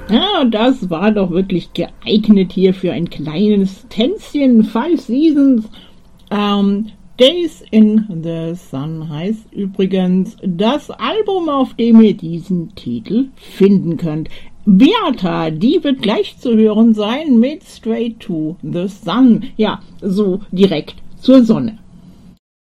Ja, das war doch wirklich geeignet hier für ein kleines Tänzchen. 5 Seasons. Days in the Sun heißt übrigens das Album, auf dem ihr diesen Titel finden könnt. Beata, die wird gleich zu hören sein mit Straight to the Sun. Ja, so direkt zur Sonne.